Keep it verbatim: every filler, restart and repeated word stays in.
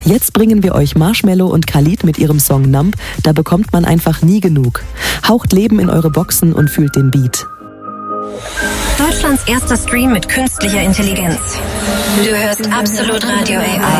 Jetzt bringen wir euch Marshmello und Khalid mit ihrem Song Numb. Da bekommt man einfach nie genug. Haucht Leben in eure Boxen und fühlt den Beat. Deutschlands erster Stream mit künstlicher Intelligenz. Du hörst Absolut Radio A I.